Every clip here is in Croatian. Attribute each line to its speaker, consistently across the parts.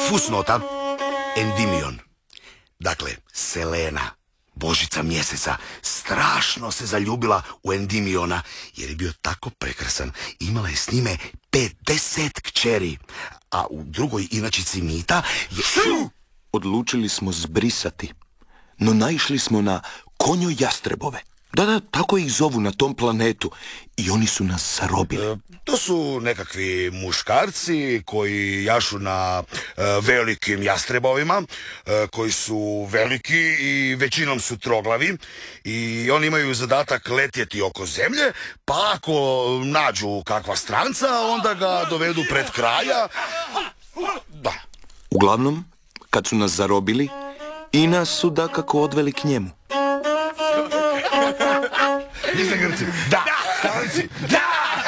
Speaker 1: Fusnota, Endimion. Dakle, Selena, božica mjeseca, strašno se zaljubila u Endimiona, jer je bio tako prekrasan. Imala je s njime 50 kćeri, a u drugoj inačici mita je...
Speaker 2: Odlučili smo zbrisati, no naišli smo na konjo-jastrebove. Da, tako ih zovu na tom planetu i oni su nas zarobili.
Speaker 1: To su nekakvi muškarci koji jašu na velikim jastrebovima, koji su veliki i većinom su troglavi i oni imaju zadatak letjeti oko zemlje, pa ako nađu kakva stranca, onda ga dovedu pred kralja. Da.
Speaker 2: Uglavnom, kad su nas zarobili, i nas su dakako odveli k njemu.
Speaker 1: Grci. Da! Stavnici. Da!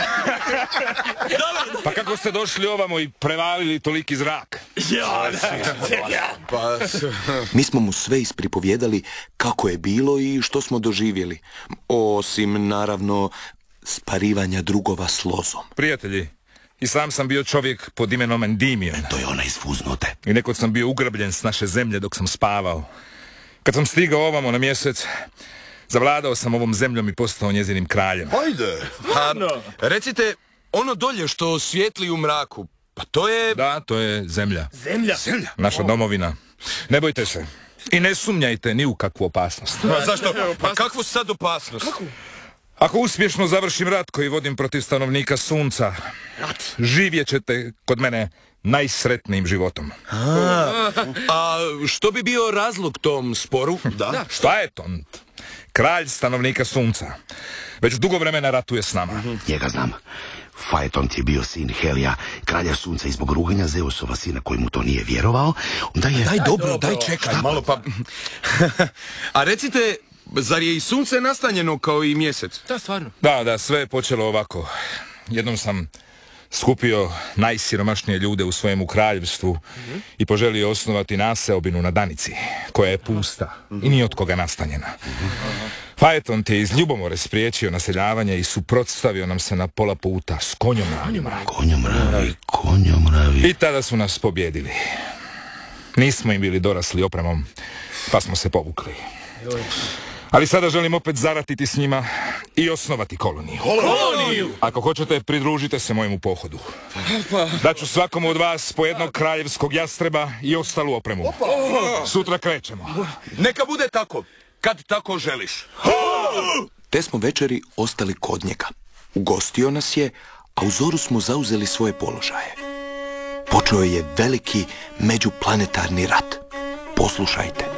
Speaker 3: Pa kako ste došli ovamo i prevalili toliki zrak?
Speaker 2: Mi smo mu sve ispripovjedali kako je bilo i što smo doživjeli. Osim, naravno, sparivanja drugova s lozom.
Speaker 3: Prijatelji, i sam sam bio čovjek pod imenom Endimion.
Speaker 1: To je ona iz Fusnote.
Speaker 3: I nekoć sam bio ugrabljen s naše zemlje dok sam spavao. Kad sam stigao ovamo na mjesec, zavladao sam ovom zemljom i postao njezinim kraljem.
Speaker 1: Ajde!
Speaker 4: Recite, ono dolje što svijetli u mraku, pa to je...
Speaker 3: Da, to je zemlja.
Speaker 1: Zemlja?
Speaker 3: Naša domovina. Ne bojte se. I ne sumnjajte ni u kakvu opasnost.
Speaker 4: Pa zašto? Pa kakvu sad opasnost?
Speaker 3: Ako uspješno završim rat koji vodim protiv stanovnika sunca, živjet ćete kod mene najsretnijim životom.
Speaker 4: A što bi bio razlog tom sporu?
Speaker 1: Da.
Speaker 3: Šta je to? Kralj stanovnika sunca. Već dugo vremena ratuje s nama.
Speaker 1: Njega znam. Faetont je bio sin Helija, kralja sunca, i zbog ruganja Zeusova sina koji mu to nije vjerovao, onda je...
Speaker 4: Daj dobro, daj čekaj malo pa... A recite, zar je i sunce nastanjeno kao i mjesec?
Speaker 5: Da, stvarno.
Speaker 3: Da, sve je počelo ovako. Jednom sam skupio najsiromašnije ljude u svojemu kraljevstvu i poželio osnovati naseobinu na Danici, koja je pusta i ni od koga nastanjena. Faetont je iz ljubomore spriječio naseljavanje i suprotstavio nam se na pola puta s konjomravima.
Speaker 1: Konjomravi.
Speaker 3: I tada su nas pobjedili. Nismo im bili dorasli opremom, pa smo se povukli. Ali sada želim opet zaratiti s njima i osnovati koloniju.
Speaker 1: Koloniju!
Speaker 3: Ako hoćete, pridružite se mojemu pohodu. Daću svakomu od vas po jednog kraljevskog jastreba i ostalu opremu. Sutra krećemo.
Speaker 4: Neka bude tako, kad tako želiš.
Speaker 2: Te smo večeri ostali kod njega. Ugostio nas je, a u zoru smo zauzeli svoje položaje. Počeo je veliki međuplanetarni rat. Poslušajte.